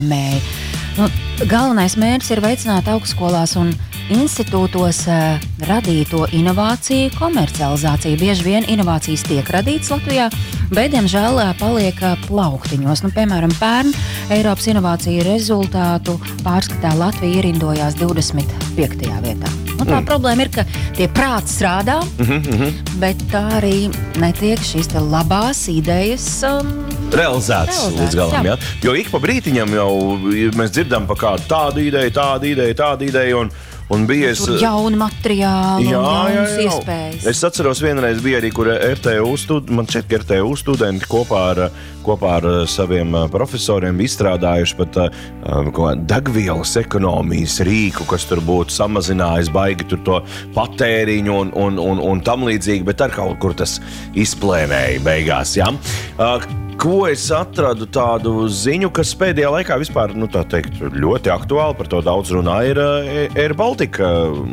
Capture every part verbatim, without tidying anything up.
Mē. Nu, galvenais mērķis ir veicināt augstskolās un institūtos uh, radīto inovāciju komercializāciju. Bieži vien inovācijas tiek radītas Latvijā, bet, diemžēl, uh, paliek uh, plauktiņos. Nu, piemēram, pērn Eiropas inovāciju rezultātu pārskatā Latvija ierindojās divdesmit piektajā vietā. Nu, tā mm. problēma ir, ka tie prāti strādā, mm -hmm. bet tā arī netiek šīs te labās idejas um, realizētas līdz galam. Jā. Ja? Jo ik pa brītiņam jau mēs dzirdam par kādu tādu ideju, tādu ideju, tādu ideju. Un, un bija es, tur jauni materiāli jā, un jaunas jā, jā. iespējas. Es atceros, vienreiz bija arī, kur R T U, stud, man šķiet, ka R T U studenti kopā ar, kopā ar saviem profesoriem izstrādājuši pat uh, degvielas ekonomijas rīku, kas tur būtu samazinājis baigi tur to patēriņu un, un, un, un tam līdzīgi, bet ar kaut kur tas izplēnēja beigās. Ja? Uh, Ko es atradu tādu ziņu, kas pēdējā laikā vispār, nu tā teikt, ļoti aktuāli, par to daudz runā, ir uh, Air Baltica,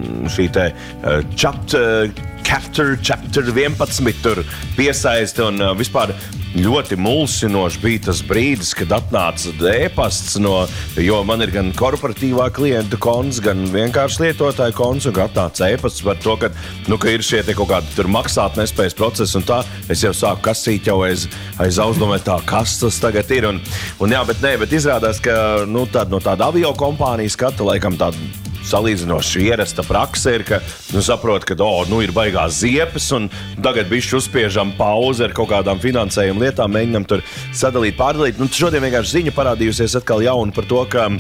šī te uh, chapter, chapter, chapter vienpadsmit tur piesaisti un uh, vispār ļoti mulsinoši bija tas brīdis, kad atnāca e-pasts no, jo man ir gan korporatīvā klienta konts, gan vienkārši lietotāja konts, un atnāca e-pasts par to, ka, nu, ka ir šie te kaut kādi tur maksāt nespējas procesi un tā, es jau sāku kasīt jau aiz, aiz auzdomēt tā, kas tas tagad ir, un, un jā, bet nē, bet izrādās, ka, nu, tāda, no tāda avio kompānija skata, laikam tāda salīdzinoši ierasta prakse ir, ka nu, saprot, ka oh, nu, ir baigās ziepes un tagad bišķi uzspiežam pauzi ar kaut kādām finansējuma lietām, mēģinam tur sadalīt, pārdalīt. Nu, šodien vienkārši ziņa parādījusies atkal jauna par to, ka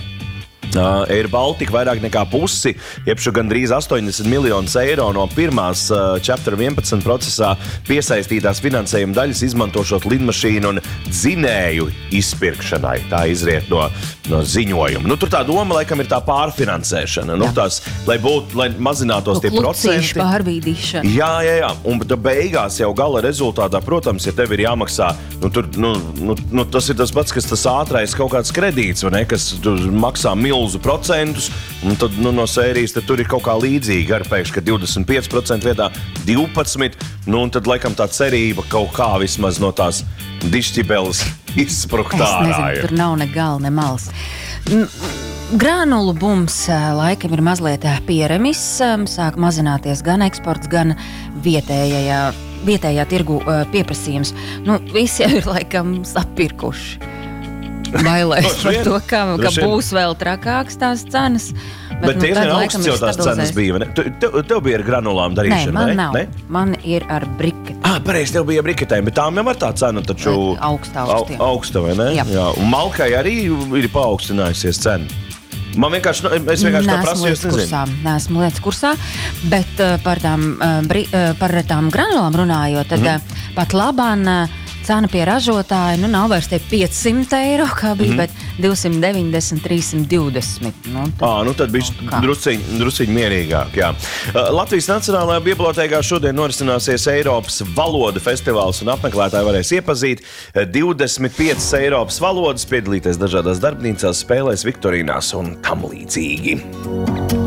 Uh, Air Baltica vairāk nekā pusi, iepšu gandrīz astoņdesmit miljonus eiro no pirmās uh, chapter vienpadsmit procesā piesaistītās finansējuma daļas izmantošot lidmašīnu un dzinēju izpirkšanai. Tā izriet no, no ziņojuma. Nu, tur tā doma, laikam, ir tā pārfinansēšana. Nu, tās, lai būtu, lai mazinātos tie procenti. Pārbīdīšana. Jā, jā, jā. Un beigās jau gala rezultātā, protams, ja tev ir jāmaksā, nu, tur, nu, nu, nu, tas ir tas pats, kas tas ātrais kaut kāds kredīts, vai ne, kas tur maksā miljonus procentus, un tad nu, no sērijas tad tur ir kaut kā līdzīgi ar pēkšņi, ka divdesmit pieci procenti vietā divpadsmit, nu un tad laikam tā cerība kaut kā vismaz no tās dišķibeles izsprukt ārā. Es nezinu, tur nav ne gala, ne malas. Granulu bums laikam ir mazliet pieremis, sāk mazināties gan eksports, gan vietējā, vietējā tirgu pieprasījums. Nu, visi jau ir laikam sapirkuši. Bailēs par to, ka, ka būs vēl trakāks tās cenas. Bet, bet nu, diezgan augsts jau tās cenas bija, vai ne? Tev, tev bija ar granulām darīšana, ne? Man ne? nav. Ne? Man ir ar briketēm. Ah, pareizi, tev bija briketēm, bet tām jau var tā cena taču augsta, augsta, au, augsta, vai ne? Jā. Jā. Un malkai arī ir paaugstinājusies cena. Man vienkārši, es vienkārši tā prasu, es nezinu. Neesmu lietas kursā, bet uh, par, tām, uh, bri, uh, par tām granulām runājot, tad mm. uh, pat labāk uh, cena pie ražotāja, nu nav vairs tie piecsimt eiro, kā bija, mm-hmm. bet divsimt deviņdesmit, trīsimt divdesmit. Nu, tad, à, nu tad bija drusciņi, drusciņi mierīgāk, jā. Latvijas Nacionālajā bibliotēkā šodien norisināsies Eiropas valodu festivāls un apmeklētāji varēs iepazīt divdesmit piecas Eiropas valodas, piedalīties dažādās darbnīcās, spēlēs, viktorīnās un tam līdzīgi.